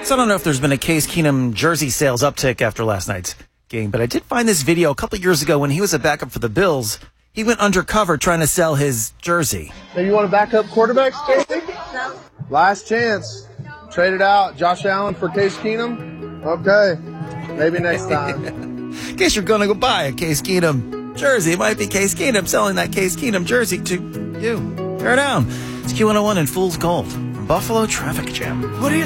So I don't know if there's been a Case Keenum jersey sales uptick after last night's game, but I did find this video a couple years ago when he was a backup for the Bills. He went undercover trying to sell his jersey. Hey, you want a backup quarterback, Casey? No. Last chance. Traded out Josh Allen for Case Keenum? Okay. Maybe next time. In case you're going to go buy a Case Keenum jersey, it might be Case Keenum selling that Case Keenum jersey to you. Tear down. It's Q101 and Fool's Gold from Buffalo Traffic Jam. What do you